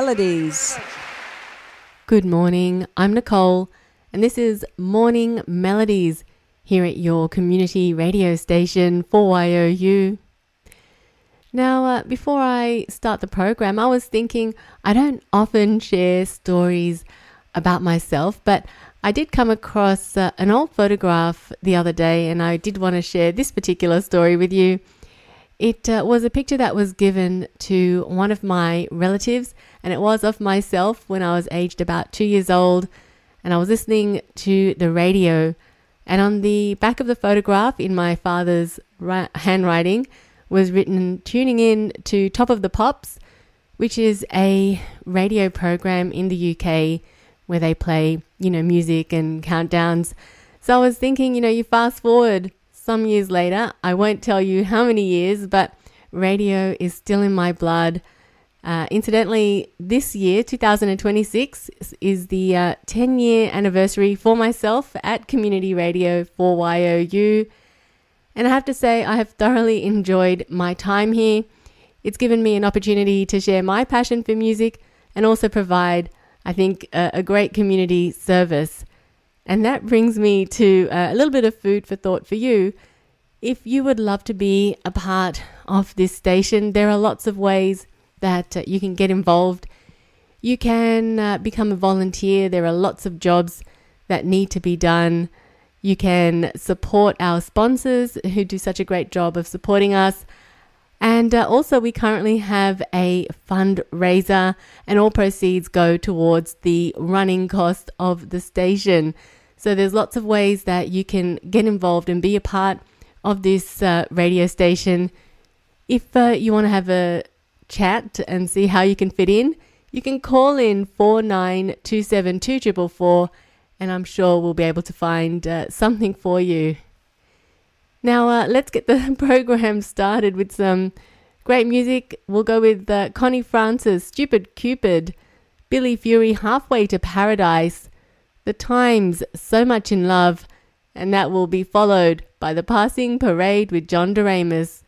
Melodies. Good morning, I'm Nicole, and this is Morning Melodies here at your community radio station 4YOU. Now, before I start the program, I was thinking I don't often share stories about myself, but I did come across an old photograph the other day, and I did want to share this particular story with you. It was a picture that was given to one of my relatives, and it was of myself when I was aged about 2 years old, and I was listening to the radio. And on the back of the photograph, in my father's handwriting, was written, tuning in to Top of the Pops, which is a radio program in the UK where they play, music and countdowns. So I was thinking, you fast forward some years later, I won't tell you how many years, but radio is still in my blood. Incidentally, this year, 2026, is the 10-year anniversary for myself at Community Radio 4YOU. And I have to say, I have thoroughly enjoyed my time here. It's given me an opportunity to share my passion for music and also provide, I think, a great community service. And that brings me to a little bit of food for thought for you. If you would love to be a part of this station, there are lots of ways that you can get involved. You can become a volunteer. There are lots of jobs that need to be done. You can support our sponsors who do such a great job of supporting us. And also we currently have a fundraiser, and all proceeds go towards the running cost of the station. So there's lots of ways that you can get involved and be a part of this radio station. If you want to have a chat and see how you can fit in, you can call in 49272444, and I'm sure we'll be able to find something for you. Now let's get the program started with some great music. We'll go with Connie Francis, Stupid Cupid, Billy Fury, Halfway to Paradise, The Times, So Much in Love, and that will be followed by The Passing Parade with John Doremus.